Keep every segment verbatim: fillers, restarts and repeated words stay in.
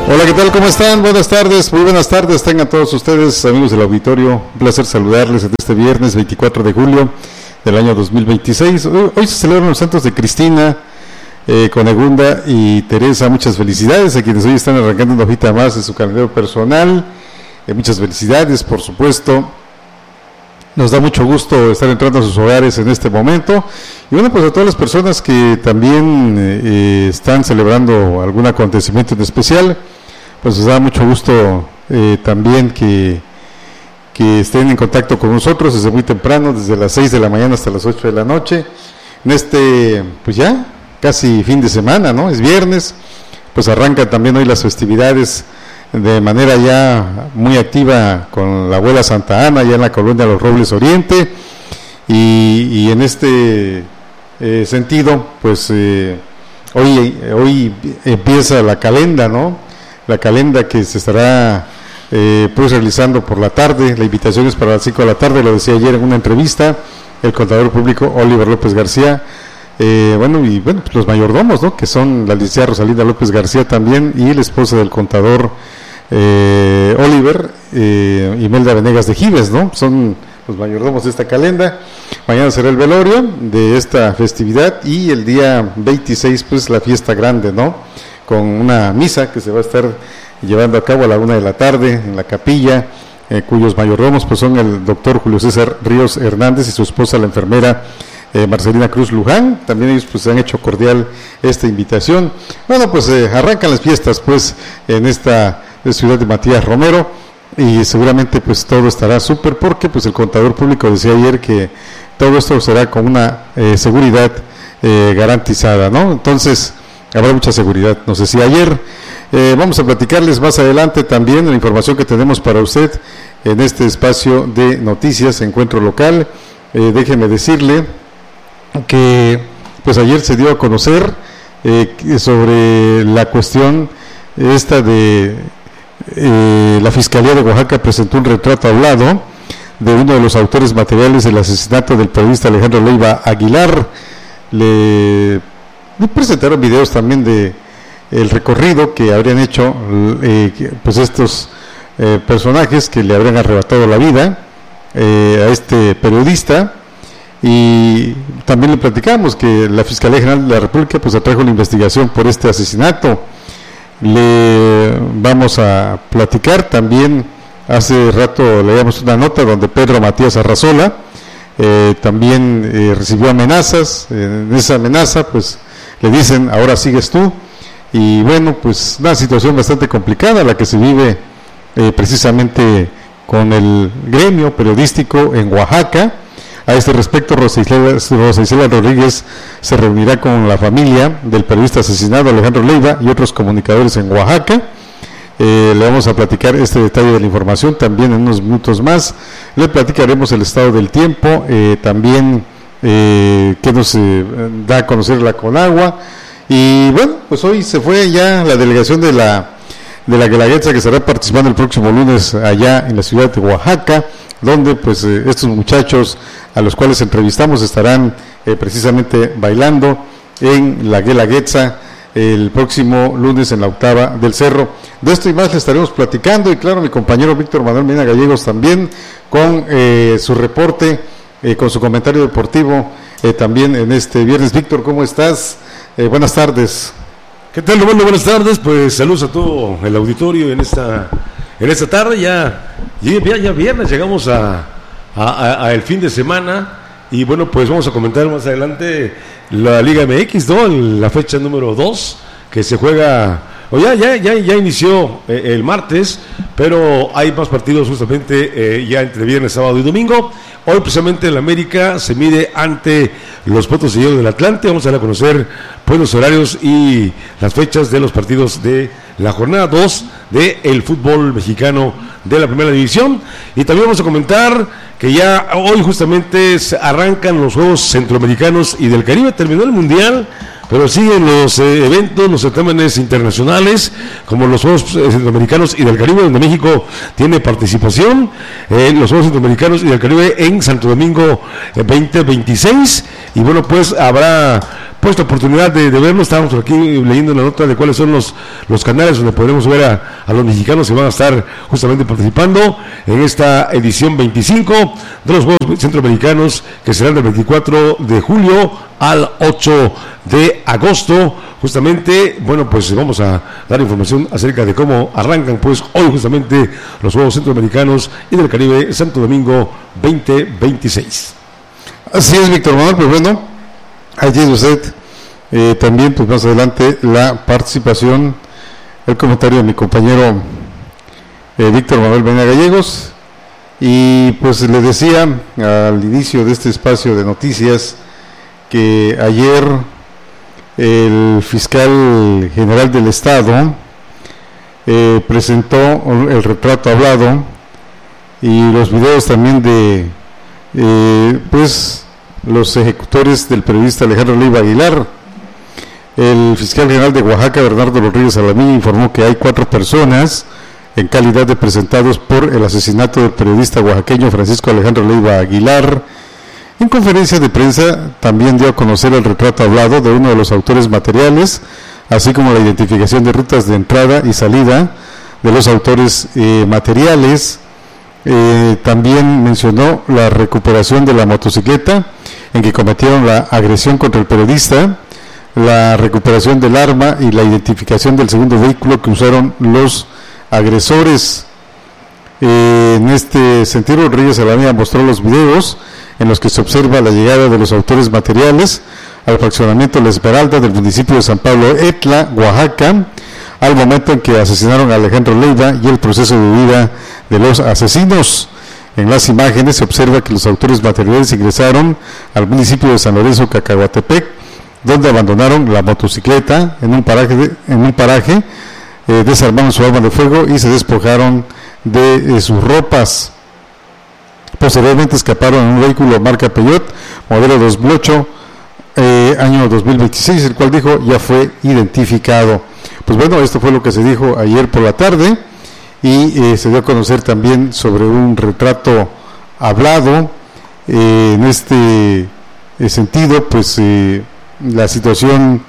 Hola, ¿qué tal? ¿Cómo están? Buenas tardes, muy buenas tardes. Tengan todos ustedes, amigos del auditorio. Un placer saludarles en este viernes veinticuatro de julio del año dos mil veintiséis. Hoy, hoy se celebran los santos de Cristina, eh, Conegunda y Teresa. Muchas felicidades a quienes hoy están arrancando una hojita más de su calendario personal. Eh, muchas felicidades, por supuesto. Nos da mucho gusto estar entrando a sus hogares en este momento. Y bueno, pues a todas las personas que también eh, están celebrando algún acontecimiento en especial, pues nos da mucho gusto eh, también que, que estén en contacto con nosotros desde muy temprano, desde las seis de la mañana hasta las ocho de la noche, en este, pues ya, casi fin de semana, ¿no? Es viernes, pues arrancan también hoy las festividades de manera ya muy activa con la abuela Santa Ana, ya en la colonia Los Robles Oriente, y, y en este eh, sentido, pues eh, hoy, hoy empieza la calenda, ¿no? La calenda que se estará eh, pues realizando por la tarde. La invitación es para las cinco de la tarde, lo decía ayer en una entrevista el contador público Oliver López García, eh, bueno, y bueno, pues los mayordomos, ¿no? Que son la licenciada Rosalinda López García también, y la esposa del contador eh, Oliver, eh, Imelda Venegas de Gives, ¿no? Son los mayordomos de esta calenda. Mañana será el velorio de esta festividad, y el día veintiséis, pues la fiesta grande, ¿no? Con una misa que se va a estar llevando a cabo a la una de la tarde en la capilla, eh, cuyos mayordomos pues son el doctor Julio César Ríos Hernández y su esposa, la enfermera eh, Marcelina Cruz Luján. También ellos pues han hecho cordial esta invitación. Bueno, pues eh, arrancan las fiestas pues en esta ciudad de Matías Romero, y seguramente pues todo estará súper, porque pues el contador público decía ayer que todo esto será con una eh, seguridad eh, garantizada, ¿no? Entonces habrá mucha seguridad, nos decía ayer. Eh, vamos a platicarles más adelante también la información que tenemos para usted en este espacio de noticias, encuentro local. Eh, déjeme decirle que pues ayer se dio a conocer eh, sobre la cuestión esta de eh, la Fiscalía de Oaxaca presentó un retrato hablado de uno de los autores materiales del asesinato del periodista Alejandro Leiva Aguilar. Le presentaron videos también de el recorrido que habrían hecho eh, pues estos eh, personajes que le habrían arrebatado la vida eh, a este periodista, y también le platicamos que la Fiscalía General de la República pues atrajo la investigación por este asesinato. Le vamos a platicar también, hace rato leíamos una nota donde Pedro Matías Arrazola eh, también eh, recibió amenazas. En esa amenaza pues le dicen, ahora sigues tú, y bueno, pues una situación bastante complicada la que se vive eh, precisamente con el gremio periodístico en Oaxaca. A este respecto, Rosa Isela, Rosa Isela Rodríguez se reunirá con la familia del periodista asesinado Alejandro Leiva y otros comunicadores en Oaxaca. Eh, le vamos a platicar este detalle de la información también en unos minutos más. Le platicaremos el estado del tiempo, eh, también Eh, que nos eh, da a conocer la Conagua. Y bueno, pues hoy se fue ya la delegación de la de la Guelaguetza, que estará participando el próximo lunes allá en la ciudad de Oaxaca, donde pues eh, estos muchachos a los cuales entrevistamos estarán eh, precisamente bailando en la Guelaguetza el próximo lunes en la octava del Cerro. De esto y más le estaremos platicando, y claro, mi compañero Víctor Manuel Medina Gallegos también con eh, su reporte, Eh, con su comentario deportivo eh, también en este viernes. Víctor, ¿cómo estás? Eh, buenas tardes. ¿Qué tal, Roberto? Buenas tardes. Pues saludos a todo el auditorio en esta en esta tarde. Ya ya, ya viernes, llegamos a, a, a, a el fin de semana, y bueno, pues vamos a comentar más adelante la Liga M X, ¿no? La fecha número dos que se juega, o ya ya ya, ya inició eh, el martes, pero hay más partidos justamente eh, ya entre viernes, sábado y domingo. Hoy precisamente el América se mide ante los Potros de Hielo del Atlante. Vamos a dar a conocer pues los horarios y las fechas de los partidos de la jornada dos del fútbol mexicano de la primera división. Y también vamos a comentar que ya hoy justamente arrancan los Juegos Centroamericanos y del Caribe. Terminó el Mundial, pero siguen los eh, eventos, los certámenes internacionales, como los Juegos Centroamericanos y del Caribe, donde México tiene participación en eh, los Juegos Centroamericanos y del Caribe en Santo Domingo eh, veinte veintiséis. Y bueno, pues habrá pues la oportunidad de, de verlo. Estábamos aquí leyendo la nota de cuáles son los, los canales donde podremos ver a, a los mexicanos que van a estar justamente participando en esta edición veinticinco de los Juegos Centroamericanos, que serán del veinticuatro de julio al ocho de agosto. Justamente, bueno, pues vamos a dar información acerca de cómo arrancan pues hoy justamente los Juegos Centroamericanos y del Caribe Santo Domingo veinte veintiséis. Así es, Víctor Manuel, pues bueno, allí usted eh, también, pues más adelante la participación, el comentario de mi compañero eh, Víctor Manuel Venga Gallegos. Y pues le decía al inicio de este espacio de noticias que ayer el fiscal general del estado eh, presentó el retrato hablado y los videos también de eh, pues los ejecutores del periodista Alejandro Leiva Aguilar. El fiscal general de Oaxaca, Bernardo Los Ríos Alamilla, informó que hay cuatro personas en calidad de presentados por el asesinato del periodista oaxaqueño Francisco Alejandro Leiva Aguilar. En conferencia de prensa también dio a conocer el retrato hablado de uno de los autores materiales, así como la identificación de rutas de entrada y salida de los autores eh, materiales. Eh, también mencionó la recuperación de la motocicleta en que cometieron la agresión contra el periodista, la recuperación del arma y la identificación del segundo vehículo que usaron los agresores. Eh, en este sentido, Reyes Alameda mostró los videos en los que se observa la llegada de los autores materiales al fraccionamiento La Esmeralda del municipio de San Pablo Etla, Oaxaca, al momento en que asesinaron a Alejandro Leiva y el proceso de huida de los asesinos. En las imágenes se observa que los autores materiales ingresaron al municipio de San Lorenzo, Cacahuatepec, donde abandonaron la motocicleta en un paraje, de, en un paraje eh, desarmaron su arma de fuego y se despojaron de, de sus ropas. Posteriormente escaparon en un vehículo marca Peugeot, modelo dos mil ocho, eh, año dos mil veintiséis, el cual dijo ya fue identificado. Pues bueno, esto fue lo que se dijo ayer por la tarde y eh, se dio a conocer también sobre un retrato hablado. Eh, en este eh, sentido, pues eh, la situación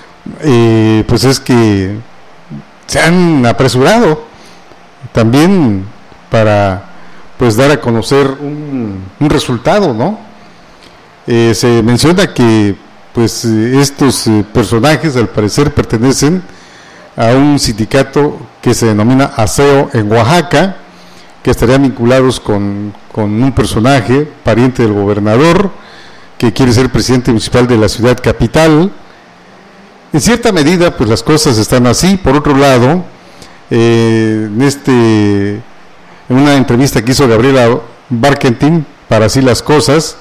eh, pues es que se han apresurado también para pues dar a conocer un, un resultado, ¿no? Eh, se menciona que pues estos eh, personajes al parecer pertenecen a un sindicato que se denomina Aseo en Oaxaca, que estarían vinculados con, con un personaje pariente del gobernador que quiere ser presidente municipal de la ciudad capital. En cierta medida pues las cosas están así. Por otro lado, eh, en este en una entrevista que hizo Gabriela Barkentin para Así las Cosas,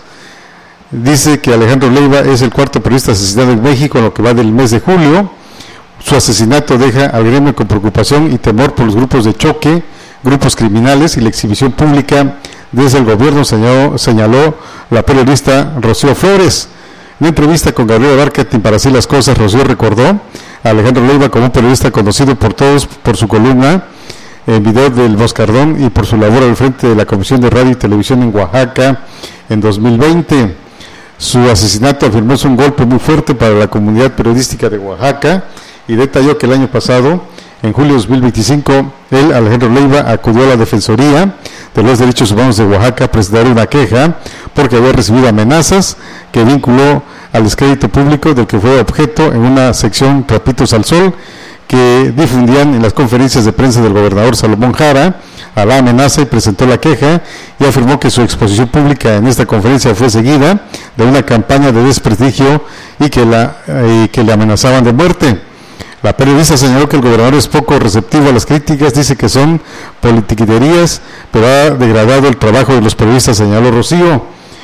dice que Alejandro Leiva es el cuarto periodista asesinado en México en lo que va del mes de julio. Su asesinato deja al gremio con preocupación y temor por los grupos de choque, grupos criminales y la exhibición pública desde el gobierno, señaló, señaló la periodista Rocío Flores. En una entrevista con Gabriela Barkentin para Así las Cosas, Rocío recordó a Alejandro Leiva como un periodista conocido por todos por su columna en Video del Moscardón y por su labor al frente de la Comisión de Radio y Televisión en Oaxaca en dos mil veinte. Su asesinato, afirmó, es un golpe muy fuerte para la comunidad periodística de Oaxaca y detalló que el año pasado, en julio de dos mil veinticinco, él, Alejandro Leiva, acudió a la Defensoría de los Derechos Humanos de Oaxaca a presentar una queja porque había recibido amenazas que vinculó al descrédito público del que fue objeto en una sección Trapitos al Sol que difundían en las conferencias de prensa del gobernador Salomón Jara a la amenaza, y presentó la queja y afirmó que su exposición pública en esta conferencia fue seguida de una campaña de desprestigio y que, la, eh, que le amenazaban de muerte. La periodista señaló que el gobernador es poco receptivo a las críticas, dice que son politiquerías, pero ha degradado el trabajo de los periodistas, señaló Rocío.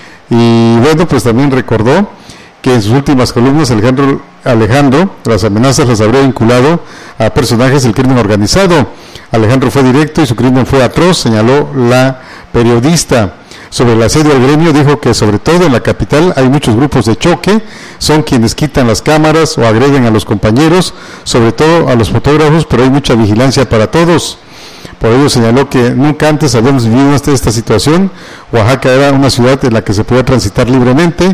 Y bueno, pues también recordó que en sus últimas columnas Alejandro, Alejandro las amenazas las habría vinculado a personajes del crimen organizado. Alejandro fue directo y su crimen fue atroz, señaló la periodista. Sobre el asedio al gremio, dijo que sobre todo en la capital hay muchos grupos de choque, son quienes quitan las cámaras o agreden a los compañeros, sobre todo a los fotógrafos, pero hay mucha vigilancia para todos. Por ello señaló que nunca antes habíamos vivido esta, esta situación. Oaxaca era una ciudad en la que se podía transitar libremente,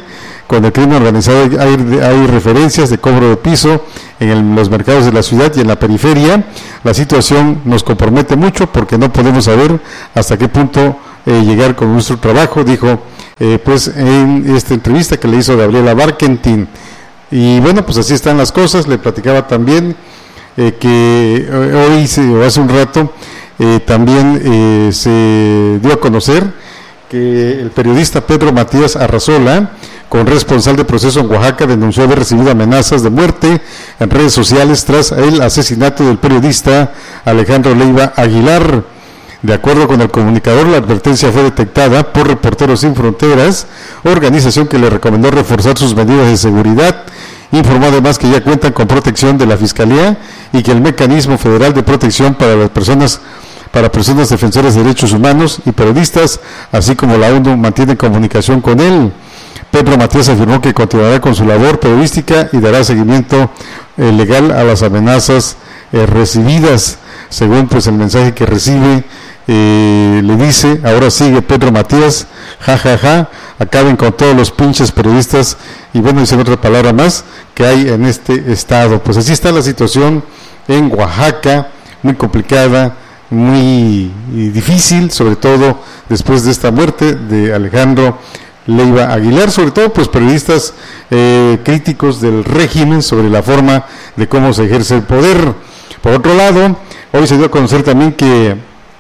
con el crimen organizado hay, hay referencias de cobro de piso en el, los mercados de la ciudad y en la periferia. La situación nos compromete mucho porque no podemos saber hasta qué punto eh, llegar con nuestro trabajo, dijo eh, pues en esta entrevista que le hizo Gabriela Barkentin. Y bueno, pues así están las cosas. Le platicaba también eh, que hoy, se, o hace un rato, eh, también eh, se dio a conocer que el periodista Pedro Matías Arrazola, corresponsal de proceso en Oaxaca, denunció haber recibido amenazas de muerte en redes sociales tras el asesinato del periodista Alejandro Leiva Aguilar. De acuerdo con el comunicador, la advertencia fue detectada por Reporteros Sin Fronteras, organización que le recomendó reforzar sus medidas de seguridad. Informó además que ya cuentan con protección de la Fiscalía y que el Mecanismo Federal de Protección para las Personas para personas defensoras de derechos humanos y periodistas, así como la ONU, mantiene comunicación con él. Pedro Matías afirmó que continuará con su labor periodística y dará seguimiento eh, legal a las amenazas eh, recibidas. Según pues el mensaje que recibe, eh, le dice: ahora sigue Pedro Matías, jajaja, ja, ja, acaben con todos los pinches periodistas, y bueno, dice otra palabra más que hay en este estado. Pues así está la situación en Oaxaca, muy complicada, muy difícil, sobre todo después de esta muerte de Alejandro Leiva Aguilar, sobre todo pues periodistas eh, críticos del régimen sobre la forma de cómo se ejerce el poder. Por otro lado, hoy se dio a conocer también que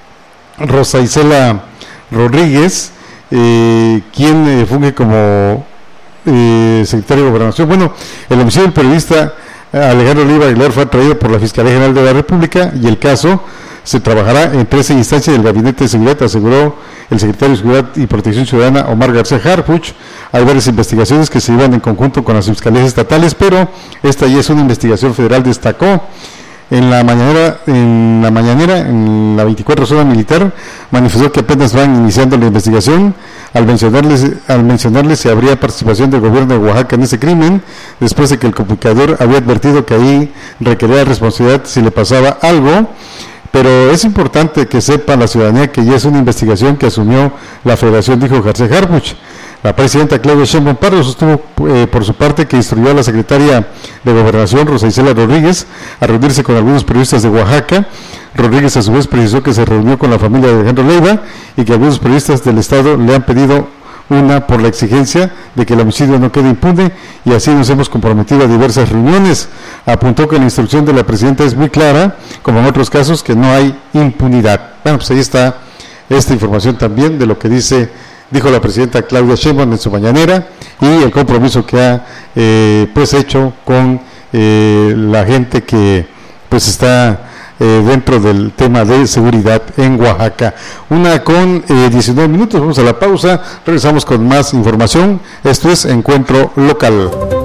Rosa Isela Rodríguez, eh, quien eh, funge como eh, secretario de Gobernación, bueno, el homicidio del periodista Alejandro Leiva Aguilar fue atraído por la Fiscalía General de la República y el caso se trabajará en trece instancias del Gabinete de Seguridad, aseguró el secretario de Seguridad y Protección Ciudadana Omar García Harfuch. Hay varias investigaciones que se llevan en conjunto con las fiscalías estatales, pero esta ya es una investigación federal, destacó. En la mañanera, en la mañanera, en la veinticuatro zona militar, manifestó que apenas van iniciando la investigación. Al mencionarles, al mencionarles si habría participación del gobierno de Oaxaca en ese crimen, después de que el comunicador había advertido que ahí requería responsabilidad si le pasaba algo. Pero es importante que sepa la ciudadanía que ya es una investigación que asumió la Federación, dijo García Harfuch. La presidenta Claudia Sheinbaum Pardo sostuvo eh, por su parte que instruyó a la secretaria de Gobernación, Rosa Isela Rodríguez, a reunirse con algunos periodistas de Oaxaca. Rodríguez a su vez precisó que se reunió con la familia de Alejandro Leiva y que algunos periodistas del Estado le han pedido una por la exigencia de que el homicidio no quede impune, y así nos hemos comprometido a diversas reuniones. Apuntó que la instrucción de la presidenta es muy clara, como en otros casos, que no hay impunidad. Bueno, pues ahí está esta información también de lo que dice dijo la presidenta Claudia Sheinbaum en su mañanera, y el compromiso que ha eh, pues hecho con eh, la gente que pues está eh, dentro del tema de seguridad en Oaxaca. Una con eh, diecinueve minutos, vamos a la pausa, regresamos con más información. Esto es Encuentro Local.